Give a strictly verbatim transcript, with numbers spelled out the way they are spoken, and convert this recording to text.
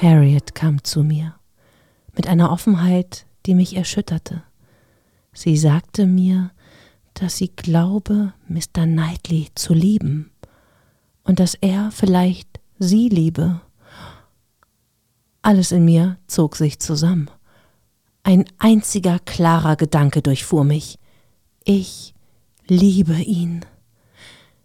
Harriet kam zu mir, mit einer Offenheit, die mich erschütterte. Sie sagte mir, dass sie glaube, Mister Knightley zu lieben und dass er vielleicht sie liebe. Alles in mir zog sich zusammen. Ein einziger klarer Gedanke durchfuhr mich. Ich liebe ihn.